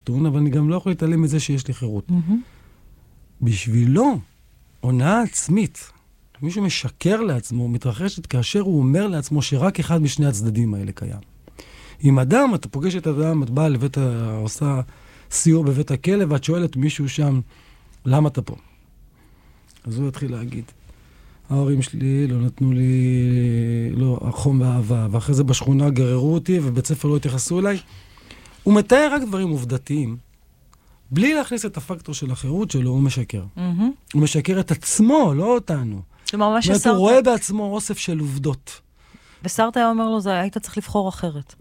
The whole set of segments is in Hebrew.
נתון, אבל אני גם לא יכול להתעלם מזה שיש לי חירות. בשבילו, הונאה עצמית, מישהו משקר לעצמו, מתרחשת כאשר הוא אומר לעצמו שרק אחד משני הצדדים האלה קיים. עם אדם, אתה פוגש את אדם, את באה לבית, עושה סיור בבית הכלא, ואת שואלת מישהו שם, למה אתה פה? אז הוא יתחיל להגיד, ההורים שלי לא נתנו לי, לא, החום ואהבה, ואחרי זה בשכונה גררו אותי, ובית ספר לא התייחסו אליי. הוא מתאר רק דברים עובדתיים, בלי להכניס את הפקטור של החירות שלו, הוא משקר. הוא משקר את עצמו, לא אותנו. הוא רואה בעצמו אוסף של עובדות. וסרטה היה אומר לו, היית צריך לבחור אחרת.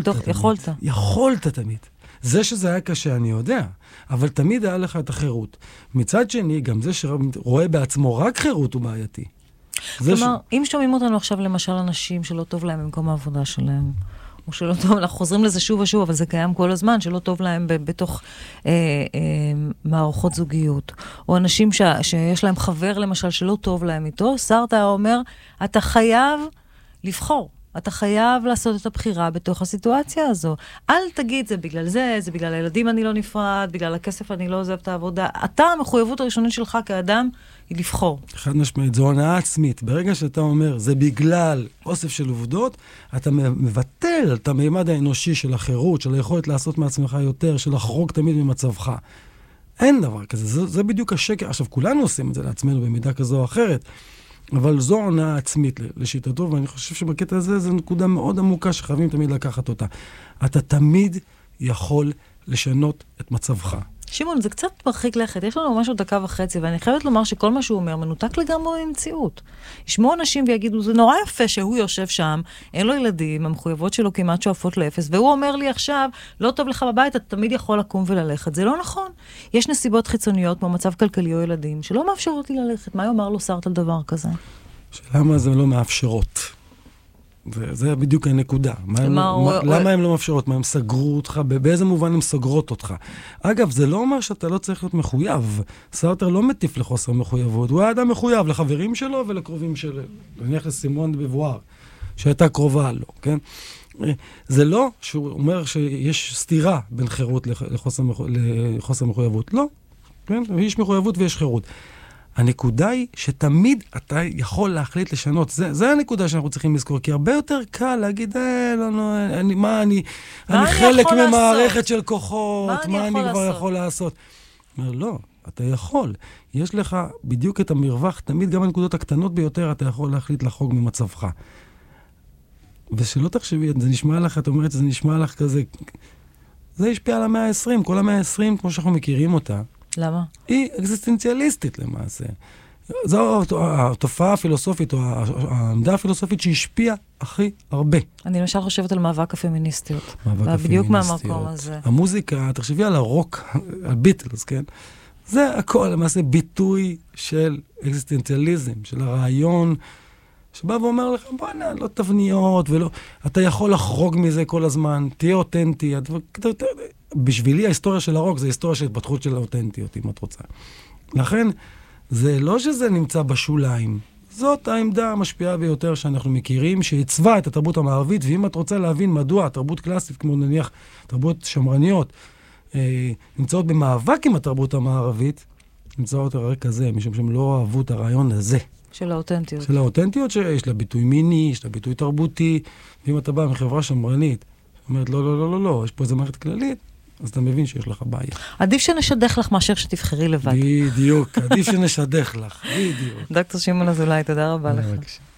יכולת תמיד. זה שזה היה קשה, אני יודע. אבל תמיד היה לך את החירות. מצד שני, גם זה שרואה בעצמו רק חירות הוא בעייתי. כלומר, אם שומעים אותנו עכשיו למשל אנשים שלא טוב להם במקום העבודה שלהם, או שלא טוב, אנחנו חוזרים לזה שוב ושוב, אבל זה קיים כל הזמן, שלא טוב להם בתוך מערכות זוגיות, או אנשים שיש להם חבר למשל שלא טוב להם איתו, סרטה אומר, אתה חייב לבחור. אתה חייב לעשות את הבחירה בתוך הסיטואציה הזו. אל תגיד, זה בגלל זה בגלל הילדים אני לא נפרד, בגלל הכסף אני לא עוזב את העבודה. אתה, המחויבות הראשונית שלך כאדם, היא לבחור. חד משמעית, זו הונאה עצמית. ברגע שאתה אומר, זה בגלל אוסף של עובדות, אתה מבטל את המימד האנושי של החירות, של היכולת לעשות מעצמך יותר, של לחרוג תמיד ממצבך. אין דבר כזה, זה בדיוק השקר. עכשיו, כולנו עושים את זה לעצמנו במידה כזו או אחרת, אבל זו הונאה עצמית לשיטתו, ואני חושב שבקטע הזה זו נקודה מאוד עמוקה שחייבים תמיד לקחת אותה. אתה תמיד יכול לשנות את מצבך. שמעון, זה קצת מרחיק לכת. יש לנו משהו דקה וחצי, ואני חייבת לומר שכל מה שהוא אומר מנותק לגמרי ממציאות. ישמעו אנשים ויגידו, זה נורא יפה שהוא יושב שם, אין לו ילדים, המחויבות שלו כמעט שואפות לאפס, והוא אומר לי עכשיו, לא טוב לך בבית, אתה תמיד יכול לקום וללכת. זה לא נכון. יש נסיבות חיצוניות, כמו מצב כלכלי או ילדים, שלא מאפשרות לי ללכת. מה יאמר לו סרט על דבר כזה? למה זה לא מאפשרות? זה בדיוק הנקודה. למה הם לא מאפשרות? מה הם סגרו אותך? באיזה מובן הם סגרות אותך? אגב, זה לא אומר שאתה לא צריך להיות מחויב. סרטר לא מטיף לחוסר מחויבות. הוא היה אדם מחויב לחברים שלו ולקרובים שלו. נניח לסימון בבואר, שהייתה קרובה לו, כן? זה לא שהוא אומר שיש סתירה בין חירות לחוסר מחויבות. לא. כן? יש מחויבות ויש חירות. הנקודה היא שתמיד אתה יכול להחליט לשנות. זה הנקודה שאנחנו צריכים לזכור, כי הרבה יותר קל להגיד, אני חלק ממערכת של כוחות, מה אני כבר יכול לעשות? אומר, לא, אתה יכול. יש לך בדיוק את המרווח, תמיד גם הנקודות הקטנות ביותר, אתה יכול להחליט לחרוג ממצבך. ושלא תחשבי, זה נשמע לך, את אומרת, זה נשמע לך כזה, זה השפיע על המאה ה-20, כל המאה ה-20, כמו שאנחנו מכירים אותה, למה? היא אקזיסטנציאליסטית למעשה. זו התופעה הפילוסופית, או העמדה הפילוסופית שהשפיעה הכי הרבה. אני למשל חושבת על מאבק הפמיניסטיות. בדיוק מהמקום הזה. המוזיקה, תחשבי על הרוק, על ביטלס, כן? זה הכל למעשה ביטוי של אקזיסטנציאליזם, של הרעיון, שבא ואומר לך, בוא'נה, לא תבניות, ולא, אתה יכול לחרוג מזה כל הזמן, תהיה אותנטי, בשבילי ההיסטוריה של הרוק זה היסטוריה של התפתחות של האותנטיות, אם את רוצה. לכן, זה לא שזה נמצא בשוליים. זאת העמדה המשפיעה ביותר שאנחנו מכירים, שהצווה את התרבות המערבית, ואם את רוצה להבין מדוע התרבות קלאסית, כמו נניח תרבות שמרניות, נמצאות במאבק עם התרבות המערבית, נמצאות על הרקע הזה, משום שהם לא אהבו את הרעיון הזה. של האותנטיות. של האותנטיות שיש לה ביטוי מיני, יש לה ביטוי תרבותי, ואם אתה בא מחברה שמרנית, אומרת, לא, לא, לא, לא, לא, יש פה איזה מערכת כללית, אז אתה מבין שיש לך בעיה. עדיף שנשדך לך מאשר שתבחרי לבד. בדיוק, עדיף שנשדך לך, בדיוק. דוקטור שמעון אזולאי, תודה רבה לך.